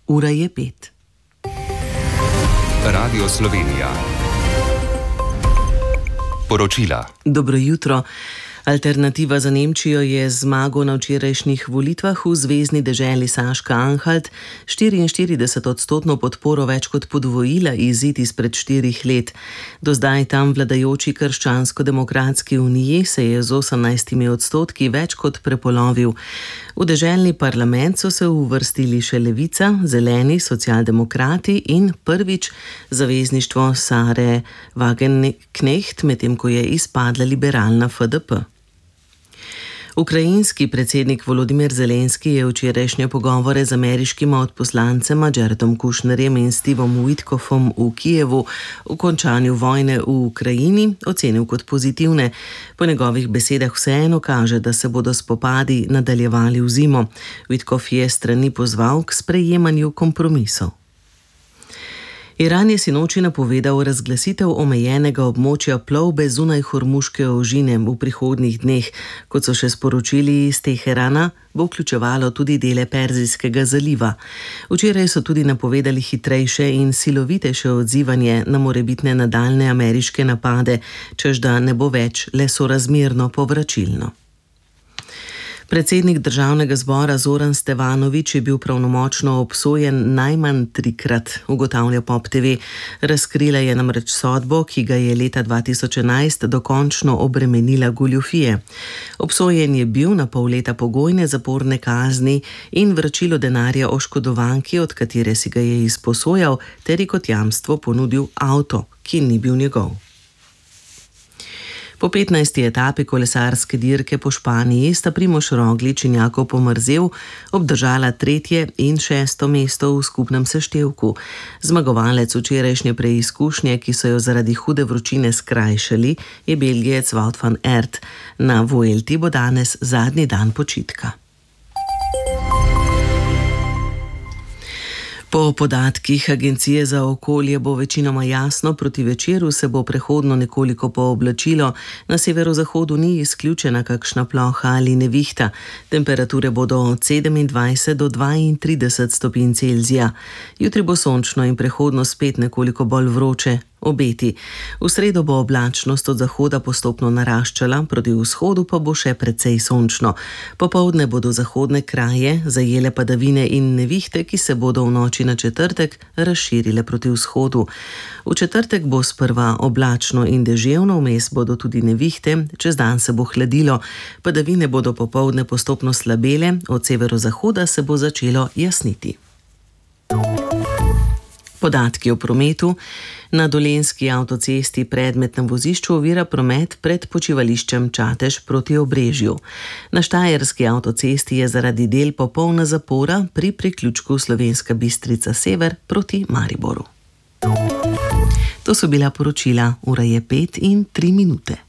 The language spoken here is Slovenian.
Ura je 5. Radio Slovenija. Poročila. Dobro jutro. Alternativa za Nemčijo je zmago na včerajšnjih volitvah v zvezni deželi Saška-Anhalt 44% podporo več kot podvojila izid izpred 4 let. Do zdaj tam vladajoči Krščansko-demokratski uniji se je z 18% več kot prepolovil. V deželni parlament so se uvrstili še Levica, Zeleni, Socialdemokrati in prvič zavezništvo Sare Wagenknecht, medtem ko je izpadla liberalna FDP. Ukrajinski predsednik Volodymyr Zelenski je včerajšnje pogovore z ameriškima odposlancema Jaredom Kushnerjem in Stevom Witkoffom v Kijevu o končanju vojne v Ukrajini ocenil kot pozitivne. Po njegovih besedah vseeno kaže, da se bodo spopadi nadaljevali v zimo. Witkoff je strani pozval k sprejemanju kompromisov. Iran je sinoči napovedal razglasitev omejenega območja plovbe zunaj Hormuške ožine v prihodnjih dneh. Kot so še sporočili iz Teherana, bo vključevalo tudi dele Perzijskega zaliva. Včeraj so tudi napovedali hitrejše in silovitejše odzivanje na morebitne nadaljne ameriške napade, čež da ne bo več le sorazmerno povračilno. Predsednik državnega zbora Zoran Stevanović je bil pravnomočno obsojen najmanj 3-krat, ugotavlja Pop TV. Razkrila je namreč sodbo, ki ga je leta 2011 dokončno obremenila goljufije. Obsojen je bil na pol leta pogojne zaporne kazni in vračilo denarja oškodovanki, od katere si ga je izposojal, ter ji kot jamstvo ponudil avto, ki ni bil njegov. Po 15. etapi kolesarske dirke po Španiji sta Primož Roglič in Jakob Pomrzel obdržala 3. in 6. mesto v skupnem seštevku. Zmagovalec včerajšnje preizkušnje, ki so jo zaradi hude vročine skrajšali, je Belgijec Wout van Aert. Na Vuelti bo danes zadnji dan počitka. Po podatkih Agencije za okolje bo večinoma jasno, proti večeru se bo prehodno nekoliko pooblačilo, na severozahodu ni izključena kakšna ploha ali nevihta. Temperature bodo od 27 do 32 stopinj Celzija. Jutri bo sončno in prehodno spet nekoliko bolj vroče. Obeti. V sredo bo oblačnost od zahoda postopno naraščala, proti vzhodu pa bo še precej sončno. Popoldne bodo zahodne kraje zajele padavine in nevihte, ki se bodo v noči na četrtek razširile proti vzhodu. V četrtek bo sprva oblačno in deževno, vmes bodo tudi nevihte, čez dan se bo hladilo. Padavine bodo popoldne postopno slabele, od severozahoda se bo začelo jasniti. Podatki o prometu. Na Dolenjski avtocesti predmetnem vozišču ovira promet pred počivališčem Čatež proti Obrežju. Na Štajerski avtocesti je zaradi del popolna zapora pri priključku Slovenska Bistrica sever proti Mariboru. To so bila poročila. Ura je 5 in 3 minute.